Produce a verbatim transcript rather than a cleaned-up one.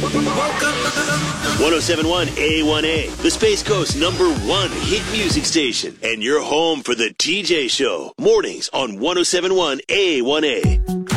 ten seventy-one A one A, the Space Coast number one hit music station, and you're home for the T J Show, mornings on ten seventy-one A one A.